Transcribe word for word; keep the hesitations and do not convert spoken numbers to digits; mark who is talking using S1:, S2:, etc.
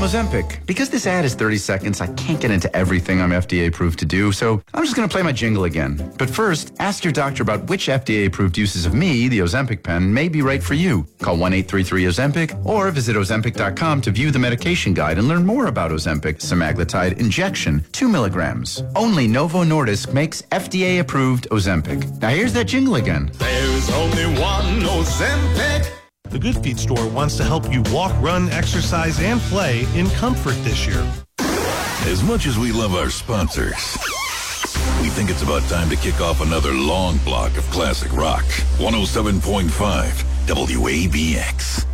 S1: I'm Ozempic. Because this ad is thirty seconds, I can't get into everything I'm F D A approved to do, so I'm just going to play my jingle again. But first, ask your doctor about which F D A approved uses of me, the Ozempic pen, may be right for you. Call one eight three three Ozempic or visit Ozempic dot com to view the medication guide and learn more about Ozempic semaglutide injection, two milligrams. Only Novo Nordisk makes F D A approved Ozempic. Now here's that jingle again.
S2: There's only one Ozempic.
S3: The Good Feet store wants to help you walk, run, exercise, and play in comfort this year.
S4: As much as we love our sponsors, we think it's about time to kick off another long block of classic rock. one oh seven point five W A B X.